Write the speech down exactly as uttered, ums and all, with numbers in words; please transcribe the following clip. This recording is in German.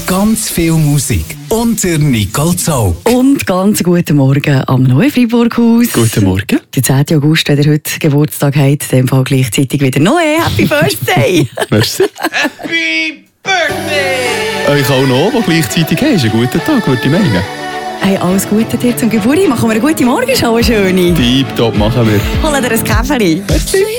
ganz viel Musik und der Nicole Zaug. Und ganz guten Morgen am neuen Freiburghaus. Guten Morgen. Der zehnten August, wenn ihr heute Geburtstag habt, in dem Fall gleichzeitig wieder neu. Happy Birthday! Merci. Happy Birthday! Euch auch noch, die gleichzeitig haben. Ist ein guter Tag, würde ich meinen. Hey, alles Gute dir zum Geburtstag. Machen wir eine gute Morgenschau, eine schöne. Tipptopp machen wir. Holen dir ein Käferchen. Merci.